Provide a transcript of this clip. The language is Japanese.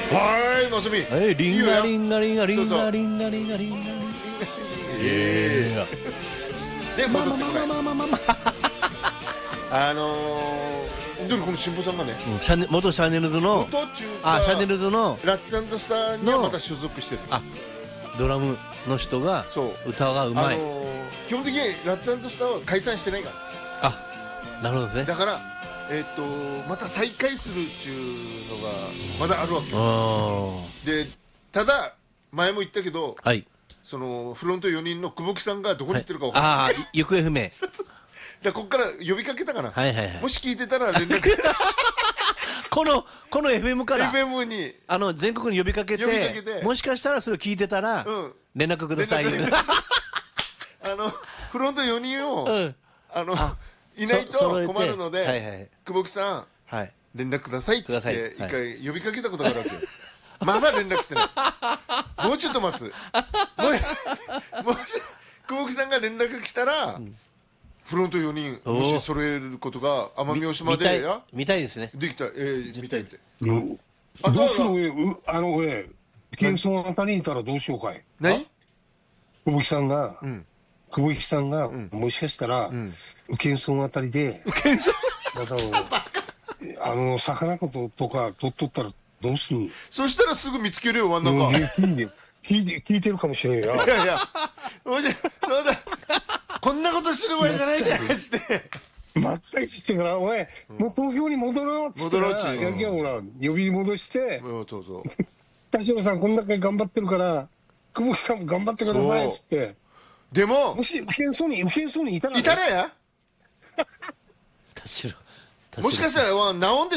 はい、のぞみ。 リンガリンガリンガリンガリンガリンガリンガリン。 で、戻ってこない。でもこの新保さんがね、 元シャネルズの、 元中シャネルズのラッツ&スターにはまた所属してる。 ドラムの人が歌がうまい。 基本的にラッツ&スターは解散してないから。 なるほどですね。 だからまた再開するっていうのがまだあるわけよ。で、ただ前も言ったけど、そのフロント4人の久保木さんがどこに行ってるか分からない。 行方不明。 ここから呼びかけたかな。もし聞いてたら連絡この FM から FM に全国に呼びかけて、もしかしたらそれを聞いてたら連絡ください。フロント4人をいないと困るので、久保木さん連絡くださいって一回呼びかけたことがあるわけよ。まだ連絡してない。もうちょっと待つ。もし久保木さんが連絡来たらフロント4人もし揃えることが奄美大島で見たいですね。 できた。見たいって。 どうする上県村あたりにいたらどうしようかい。 何？ 久保木さんがもしかしたら県村あたりで魚とか取っとったらどうする？ そしたらすぐ見つけるよ、真ん中。 聞いてるかもしれんよ。 いやいや、そうだ、こんなことしてる場合じゃないでってまったりしてからもう東京に戻ろうっつってヤギはほら呼び戻して田代さんこんな回頑張ってるから久保木さんも頑張ってくださいっつって。 でももし不健そうにいたらやもしかしたら治んで